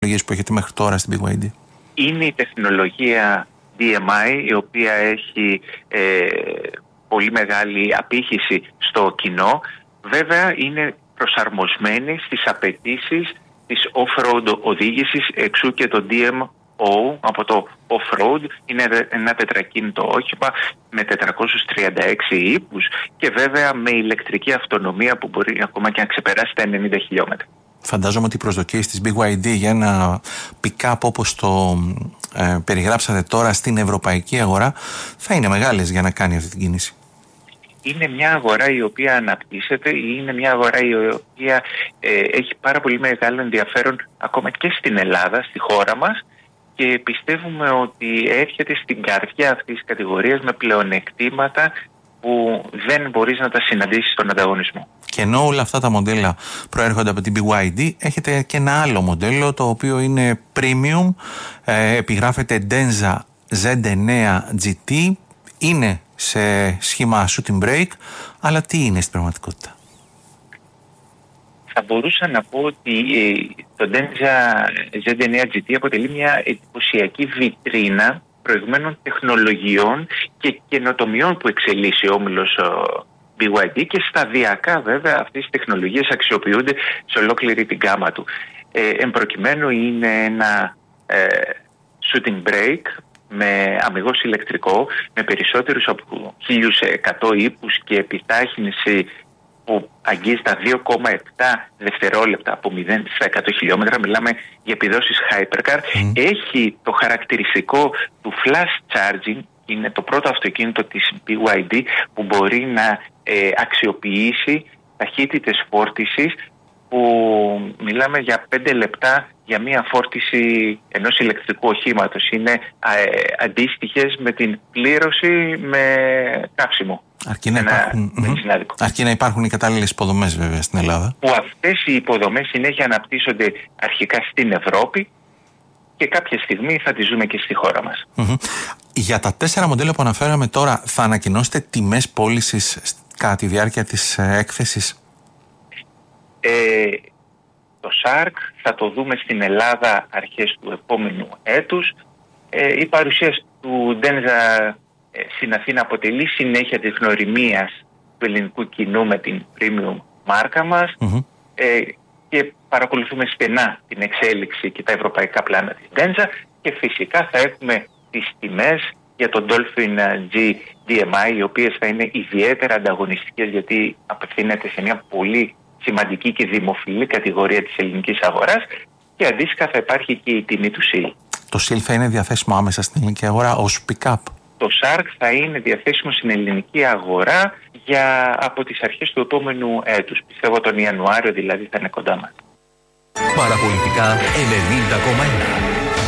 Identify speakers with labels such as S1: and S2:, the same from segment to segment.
S1: που έχετε μέχρι τώρα στην BYD?
S2: Είναι η τεχνολογία DMI, η οποία έχει πολύ μεγάλη απήχηση στο κοινό. Βέβαια είναι προσαρμοσμένη στις απαιτήσεις της off-road οδήγησης, εξού και το DMO από το off-road. Είναι ένα τετρακίνητο όχημα με 436 ύπους και βέβαια με ηλεκτρική αυτονομία που μπορεί ακόμα και να ξεπεράσει τα 90 χιλιόμετρα.
S1: Φαντάζομαι ότι οι προσδοκίες της BYD για ένα pick-up όπως το περιγράψατε τώρα στην ευρωπαϊκή αγορά θα είναι μεγάλες για να κάνει αυτή την κίνηση.
S2: Είναι μια αγορά η οποία αναπτύσσεται, είναι μια αγορά η οποία έχει πάρα πολύ μεγάλο ενδιαφέρον ακόμα και στην Ελλάδα, στη χώρα μας, και πιστεύουμε ότι έρχεται στην καρδιά αυτής της κατηγορίας με πλεονεκτήματα που δεν μπορείς να τα συναντήσεις στον ανταγωνισμό.
S1: Και ενώ όλα αυτά τα μοντέλα προέρχονται από την BYD, έχετε και ένα άλλο μοντέλο το οποίο είναι premium, επιγράφεται Denza Z9 GT, είναι σε σχήμα shooting brake, αλλά τι είναι στην πραγματικότητα?
S2: Θα μπορούσα να πω ότι το Denza Z9 GT αποτελεί μια εντυπωσιακή βιτρίνα προηγμένων τεχνολογιών και καινοτομιών που εξελίσσει ο όμιλος BYD, και σταδιακά βέβαια αυτές οι τεχνολογίες αξιοποιούνται σε ολόκληρη την γκάμα του. Εν προκειμένου είναι ένα shooting brake με αμιγώς ηλεκτρικό, με περισσότερους από 1100 ύπους και επιτάχυνση που αγγίζει τα 2,7 δευτερόλεπτα από 0 στα 100 χιλιόμετρα. Μιλάμε για επιδόσεις hypercar. Έχει το χαρακτηριστικό του flash charging. Είναι το πρώτο αυτοκίνητο της BYD που μπορεί να αξιοποιήσει ταχύτητες φόρτισης που μιλάμε για 5 λεπτά για μία φόρτιση ενός ηλεκτρικού οχήματος. Είναι αντίστοιχες με την πλήρωση με καύσιμο.
S1: Αρκεί να υπάρχουν οι κατάλληλες υποδομές βέβαια στην Ελλάδα.
S2: Που αυτές οι υποδομές συνέχεια αναπτύσσονται αρχικά στην Ευρώπη και κάποια στιγμή θα τις ζούμε και στη χώρα μας.
S1: Για τα 4 μοντέλα που αναφέραμε τώρα, θα ανακοινώσετε τιμές πώλησης κατά τη διάρκεια της έκθεσης?
S2: Το Shark θα το δούμε στην Ελλάδα αρχές του επόμενου έτους. Η παρουσία του Denza στην Αθήνα αποτελεί συνέχεια της γνωριμίας του ελληνικού κοινού με την premium μάρκα μας και παρακολουθούμε στενά την εξέλιξη και τα ευρωπαϊκά πλάνα της Denza, και φυσικά θα έχουμε τις τιμές για το Dolphin G DMI, οι οποίες θα είναι ιδιαίτερα ανταγωνιστικές γιατί απευθύνεται σε μια πολύ σημαντική και δημοφιλή κατηγορία της ελληνικής αγοράς, και αντίστοιχα θα υπάρχει και η τιμή του Seal.
S1: Το Seal θα είναι διαθέσιμο άμεσα στην ελληνική αγορά ως pick-up?
S2: Το Shark θα είναι διαθέσιμο στην ελληνική αγορά από τις αρχές του επόμενου έτους. Πιστεύω τον Ιανουάριο δηλαδή θα είναι κοντά μας.
S3: Παραπολιτικά 90,1.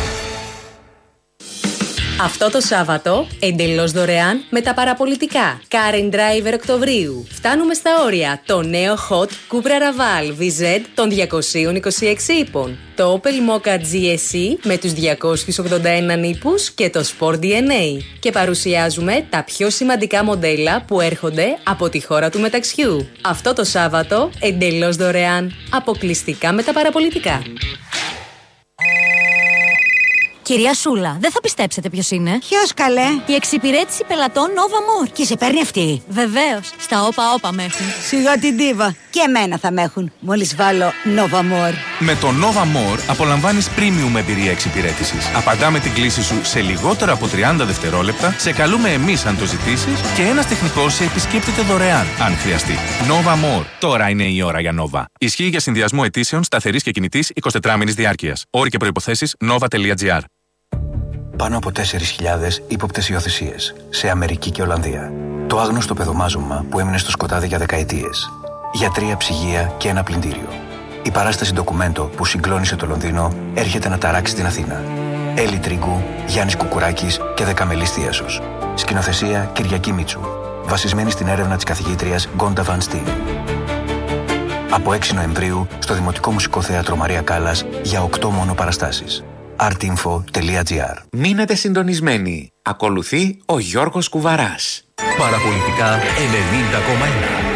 S4: Αυτό το Σάββατο, εντελώς δωρεάν με τα παραπολιτικά. Car and Driver Οκτωβρίου. Φτάνουμε στα όρια. Το νέο Hot Cupra Raval VZ των 226 ύπων. Το Opel Mokka GSE με τους 281 ύπους και το Sport DNA. Και παρουσιάζουμε τα πιο σημαντικά μοντέλα που έρχονται από τη χώρα του μεταξιού. Αυτό το Σάββατο, εντελώς δωρεάν. Αποκλειστικά με τα παραπολιτικά.
S5: Κυρία Σούλα, δεν θα πιστέψετε ποιος είναι.
S6: Ποιος καλέ?
S5: Η εξυπηρέτηση πελατών Nova More.
S6: Και σε παίρνει αυτή?
S5: Βεβαίως. Στα όπα με έχουν.
S6: Σιγά την ντίβα. Και εμένα θα με έχουν. Μόλις βάλω Nova More.
S7: Με το Nova More απολαμβάνεις premium εμπειρία εξυπηρέτησης. Απαντάμε την κλήση σου σε λιγότερο από 30 δευτερόλεπτα, σε καλούμε εμείς αν το ζητήσεις και ένας τεχνικός σε επισκέπτεται δωρεάν αν χρειαστεί. Nova More. Τώρα είναι η ώρα για Nova. Ισχύει για συνδυασμό αιτήσεων σταθερής και κινητής 24 μήνης διάρκειας. Όροι και προϋποθέσεις nova.gr.
S8: Πάνω από 4.000 ύποπτες υιοθεσίες σε Αμερική και Ολλανδία. Το άγνωστο παιδομάζωμα που έμεινε στο σκοτάδι για δεκαετίες. Γιατρία, ψυγεία και ένα πλυντήριο. Η παράσταση ντοκουμέντο που συγκλώνησε το Λονδίνο έρχεται να ταράξει την Αθήνα. Έλλη Τρίγκου, Γιάννης Κουκουράκης και Δεκαμελής Θίασος. Σκηνοθεσία Κυριακή Μίτσου. Βασισμένη στην έρευνα της καθηγήτριας Γκόντα Βαν Στίν. Από 6 Νοεμβρίου στο Δημοτικό Μουσικό Θέατρο Μαρία Κάλλας για 8 μόνο παραστάσεις. artinfo.gr.
S9: Μείνετε συντονισμένοι. Ακολουθεί ο Γιώργος Κουβαράς.
S3: Παραπολιτικά 90,1.